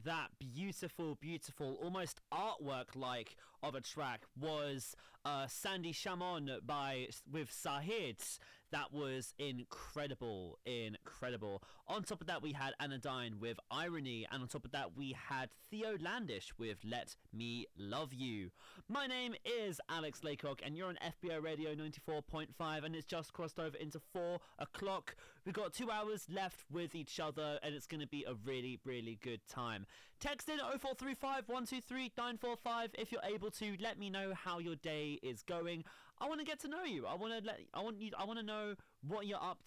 that beautiful, almost artwork-like of a track was Sandy Shamon with Sahid. That was incredible. On top of that, we had Anodyne with Irony, and on top of that, we had Theo Landish with Let Me Love You. My name is Alex Laycock, and you're on FBO Radio 94.5, and it's just crossed over into 4 o'clock. We've got 2 hours left with each other, and it's going to be a really, really good time. Text in 0435 123 945 if you're able to. Let me know how your day is going. I want to get to know you. I want to know what you're up